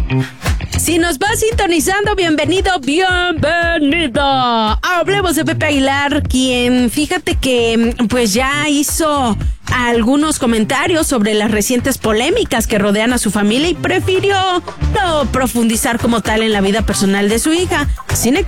Si nos vas sintonizando, bienvenido. Hablemos de Pepe Aguilar, quien, fíjate que pues ya hizo algunos comentarios sobre las recientes polémicas que rodean a su familia y prefirió no profundizar como tal en la vida personal de su hija. Sin